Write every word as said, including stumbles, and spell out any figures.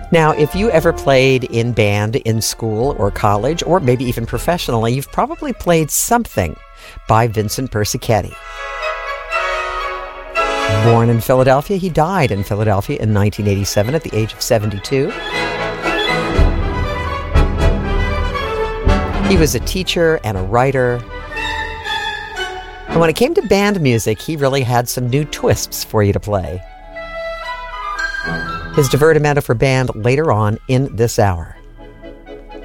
Now, if you ever played in band in school or college, or maybe even professionally, you've probably played something by Vincent Persichetti. Born in Philadelphia, he died in Philadelphia in nineteen eighty-seven at the age of seventy-two. He was a teacher and a writer. And when it came to band music, he really had some new twists for you to play. His Divertimento for band later on in this hour.